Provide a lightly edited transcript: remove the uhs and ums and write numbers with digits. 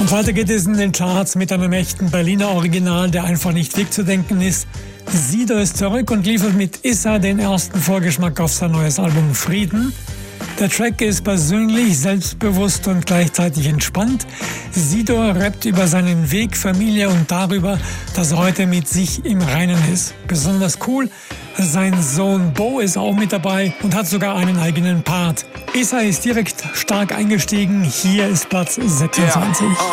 Und weiter geht es in den Charts mit einem echten Berliner Original, der einfach nicht wegzudenken ist. Sido ist zurück und liefert mit Issa den ersten Vorgeschmack auf sein neues Album Frieden. Der Track ist persönlich, selbstbewusst und gleichzeitig entspannt. Sido rappt über seinen Weg, Familie und darüber, dass er heute mit sich im Reinen ist. Besonders cool, sein Sohn Bo ist auch mit dabei und hat sogar einen eigenen Part. Issa ist direkt stark eingestiegen. Hier ist Platz 26.